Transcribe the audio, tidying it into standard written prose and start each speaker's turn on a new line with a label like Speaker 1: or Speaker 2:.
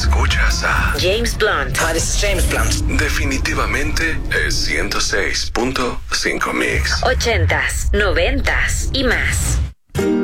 Speaker 1: Escuchas a
Speaker 2: James Blunt.
Speaker 3: Hi, this is James Blunt.
Speaker 1: Definitivamente es 106.5 Mix.
Speaker 2: 80s, 90s y más.